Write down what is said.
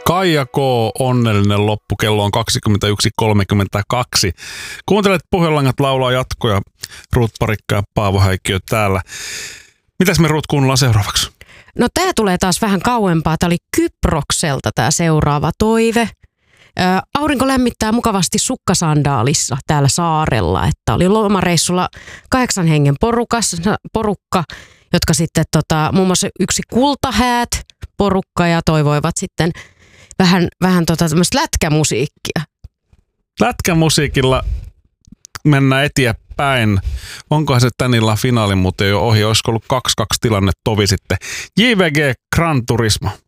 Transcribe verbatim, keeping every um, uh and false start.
Kaija K. Onnellinen loppu. Kello on kaksikymmentäyksi kolmekymmentäkaksi. Kuuntelet Pohjolangat laulaa jatkoja. Ruut Parikka ja Paavo Häikkiö täällä. Mitäs me Ruut kuunnellaan seuraavaksi? No tää tulee taas vähän kauempaa. Tää oli Kyprokselta tää seuraava toive. Ö, aurinko lämmittää mukavasti sukkasandaalissa täällä saarella. Että oli lomareissulla kahdeksan hengen porukas, porukka, jotka sitten tota, muun muassa yksi kultahäät porukka ja toivoivat sitten vähän, vähän tota tämmöistä lätkämusiikkia. Lätkämusiikilla mennään eteenpäin. Onkohan se tän illan finaali muuten jo ohi? Olisiko ollut kaksi kaksi tilanne tovi sitten? J V G Gran Turismo.